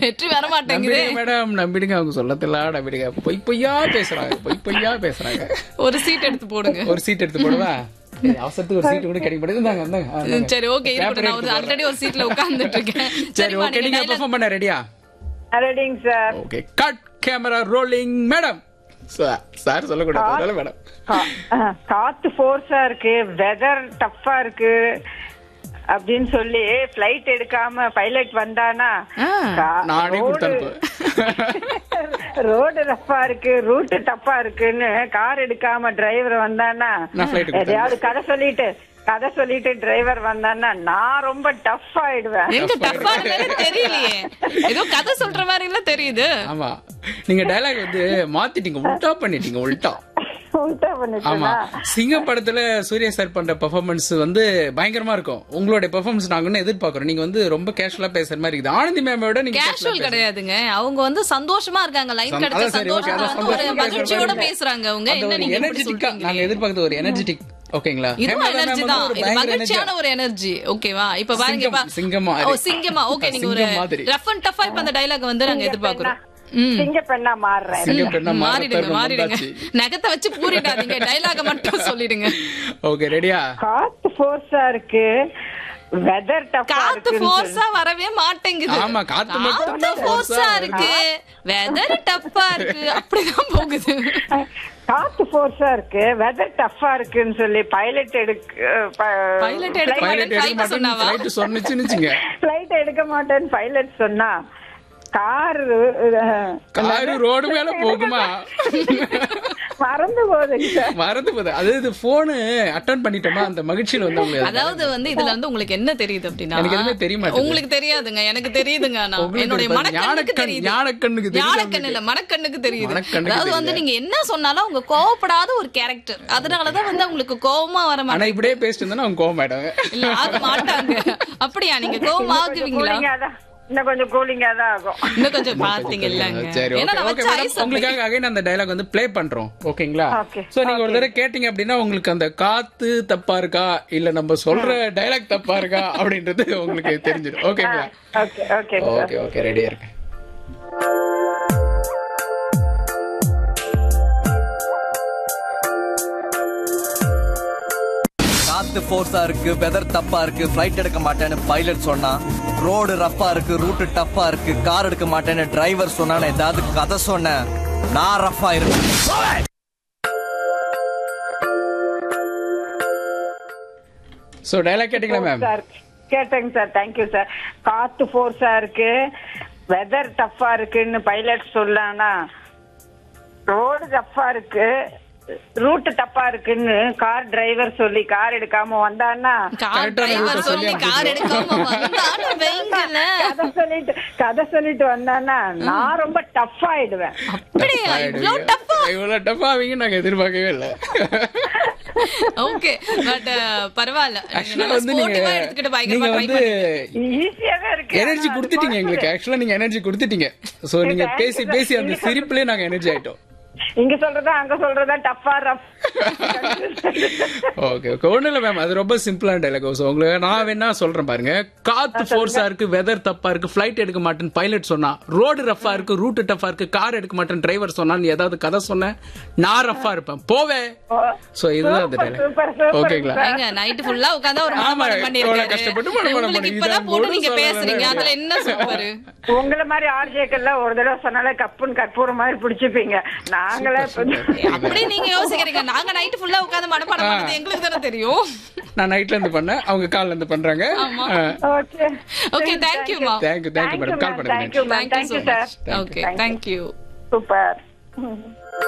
வெற்றி வர மாட்டேங்குது. மேடம் நம்பிடுங்க, அவங்க சொல்லத்தெல்லாம் நம்பிடுங்க. பொய்யா பேசுறாங்க. ஒரு சீட் எடுத்து போடுங்க. ஒரு சீட் எடுத்து போடுவா, அவசரத்துக்கு ஒரு சீட் கூட கிடைக்க. சரி ஓகே, நான் ஆல்ரெடி ஒரு சீட்ல உட்கார்ந்துட்டு இருக்கேன். சரி ஓகே, நீங்க பெர்ஃபார்ம் பண்ண ரெடியா? ரெடிங் sir. Okay, cut camera rolling. Madam sir சொல்லக்கூடாது மேடம். காத்து ஃபோர்ஸா இருக்கு, வெதர் டஃப்பா இருக்கு அப்படின்னு சொல்லி பிளைட் எடுக்காம பைலட் வந்தானா நானே கொடுத்தேன். ரோடு ரஃப்பா இருக்கு, ரூட் டஃப்பா இருக்குன்னு கார் எடுக்காம டிரைவர் வந்தானா, எதையாவது கதை சொல்லிட்டு டிரைவர் வந்தானா நான் ரொம்ப டஃப் ஆயிடுவேன். எங்க டஃப் ஆனதே தெரியலையே, ஏதோ கதை சொல்ற மாதிரி எல்லாம் தெரியுது. ஆமா, நீங்க டயலாக் வந்து மாத்திட்டீங்க, உல்டா பண்ணிட்டீங்க. ஆமா, சிங்கம் படத்துல சூர்யா சார் பண்ற பெர்ஃபார்மன்ஸ் வந்து பயங்கரமா இருக்கும். உங்களுடைய பெர்ஃபார்மன்ஸ் நாங்க இன்னும் எதிர்பார்க்கிறோம். நீங்க வந்து ரொம்ப கேஷுவலா பேசுற மாதிரி இருக்குது. ஆனந்தி மேமோட நீங்க கேஷுவல் கிடையாதுங்க, அவங்க வந்து சந்தோஷமா இருக்காங்க. லைன் கிடைச்ச சந்தோஷமா ஒரு மகிழ்ச்சியோட பேசுறாங்க. அவங்க என்ன நீங்க எனர்ஜெட்டிக்கா நாங்க எதிர்பார்க்கிறது ஒரு எனர்ஜெட்டிக். ஓகேங்களா, இது எனர்ஜி தான், இது மகிழ்ச்சியான ஒரு எனர்ஜி. ஓகேவா, இப்ப பாருங்க சிங்கமா. ஓகே, நீங்க ஒரு ரஃப் அண்ட் டஃபா இப்ப அந்த டயலாக் வந்து நாங்க எதிர்பார்க்கிறோம். சிங்கப்பெண்ணா மாறிடுங்க. நகத்தை வச்சு பூரிடாதீங்க, டயலாக மட்டும் சொல்லிடுங்க. ஓகே, ரெடியா? காத்து ஃபோர்ஸா இருக்கு, வெதர் டஃப்பா இருக்கு. காத்து ஃபோர்ஸா வரவே மாட்டேங்குது. ஆமா, காத்து ஃபோர்ஸா இருக்கு, வெதர் டஃப்பா இருக்கு, அப்படிதான் போகுது. காத்து ஃபோர்ஸா இருக்கு, வெதர் டஃப்பா இருக்குன்னு சொல்லி பைலட் எடுக்க மாட்டேன்னு பைலட் சொன்னா காரு ரோடு மேல போகுமா? மறந்து போகுது. அதாவது போனு அட்டெண்ட் பண்ணிட்டோமா அந்த மகிழ்ச்சியில வந்து. அதாவது வந்து இதுல இருந்து உங்களுக்கு என்ன தெரியுது அப்படின்னா, எனக்கு எதுவுமே தெரிய மாட்டேங்குது. உங்களுக்கு தெரியாதுங்க, எனக்கு தெரியுதுங்க. என்னுடைய மனக்கண்ணுக்கு தெரியுது. ஞானக்கண்ணு இல்ல, மனக்கண்ணுக்கு தெரியுது. அதாவது வந்து நீங்க என்ன சொன்னாலும் அவங்க கோவப்படாத ஒரு கேரக்டர். அதனாலதான் வந்து உங்களுக்கு கோவமா வர மாட்டாங்க. ஆனா இப்படியே பேசிட்டு இருந்தா அவங்க கோவம் ஆயிடுவாங்க. இல்ல, ஆக மாட்டாங்க. அப்படியா, நீங்க கோவம் ஆகுவீங்களா? இன்னும் கொஞ்சம் கூலிங்கா தான் ஆகும். இன்னும் கொஞ்சம் பாத்தீங்க இல்லங்க. உங்களுக்காக அகைன் அந்த டயலாக் வந்து ப்ளே பண்றோம். ஓகேங்களா? சோ நீங்க ஒரு தடவை கேட்டீங்க அப்படின்னா உங்களுக்கு அந்த காத்து தப்பா இருக்கா இல்ல நம்ம சொல்ற டயலாக் தப்பா இருக்கா அப்படின்றது உங்களுக்கு தெரிஞ்சிடும். ஓகேங்களா? ஓகே, ரெடியா இருக்கு. காத்து ஃபோர்ஸா இருக்கு, வெதர் தப்பா இருக்கு, ஃபிளைட் எடுக்க மாட்டேன்னு பைலட் சொன்னா, ரோடு ரஃப்பா இருக்கு, ரூட் டஃப்பா இருக்கு, கார் எடுக்க மாட்டேன்னு டிரைவர் சொன்னா, ஏதாவது கதை சொன்ன நான் ரஃப்பா இருக்கு. சோ டயலாக் கேட்டீங்களா மேம்? கேட்டேங்க சார், தேங்க்யூ சார். காத்து ஃபோர்ஸா இருக்கு, வெதர் டஃப்பா இருக்குன்னு பைலட் சொல்லானா, ரோடு டஃப்பா இருக்கு, ரூட் தப்பா இருக்குன்னு கார் டிரைவர் சொல்லி கார் எடுக்காம வந்தான்னா, கதை சொல்லிட்டு வந்தானா நான் ரொம்ப டஃப் ஆயிடுவேன். இவ்வளவு டஃப் ஆவீங்க நாங்க எதிர்பார்க்கவே இல்ல. ஓகே, பட் பரவாயில்ல. ஈஸியாவே இருக்கு. எனர்ஜி கொடுத்துட்டீங்க எங்களுக்கு. ஆக்சுவலா நீங்க எனர்ஜி கொடுத்துட்டீங்க. சோ நீங்க பேசி அந்த சிரிப்புலயே நாங்க எனர்ஜி ஆயிட்டோம். இங்க சொல்றதா அங்க சொல்றதா டஃப்பா ரஃப். ஓகே, ஒண்ணு இல்ல மேம், அது ரொம்ப சிம்பிளான டயலாக். உங்களுக்கு நான் வேணா சொல்றேன் பாருங்க. காத்து ஃபோர்ஸா இருக்கு, வெதர் தப்பா இருக்கு, ஃபிளைட் எடுக்க மாட்டேன்னு பைலட் சொன்னா, ரோடு ரஃப்பா இருக்கு, ரூட் டஃப்பா இருக்கு, கார் எடுக்க மாட்டேன்னு டிரைவர் சொன்னா, நீ ஏதாவது கதை சொன்ன நான் ரஃப்பா இருப்பேன் போவே. சோ இதுதான் அந்த டயலாக். ஓகேங்களா? நைட் ஃபுல்லா உட்கார்ந்தா ஒரு மனப்பாடம் பண்ணிருக்காரு. கஷ்டப்பட்டு மனப்பாடம் பண்ணி இப்பதான் போட்டு நீங்க பேசுறீங்க. அதுல என்ன சூப்பர். உங்கள மாதிரி ஆர்ஜேக்கெல்லாம் ஒரு தடவை சொன்னாலே கப்புன்னு கற்பூரம் மாதிரி பிடிச்சிப்பீங்க. நாங்களே அப்படி நீங்க யோசிக்கிறீங்க. நாங்க நைட் ஃபுல்லா உட்கார்ந்து மனப்பாடம் பண்ணது எங்களுக்கு தானே தெரியும். நான் நைட்ல இருந்து பண்ணேன், அவங்க கால்ல இருந்து பண்றாங்க. ஓகே, தேங்க் யூ மா. தேங்க் யூ மேடம், கால் பண்ணுங்க. Thank you sir. Okay, thank you. Super.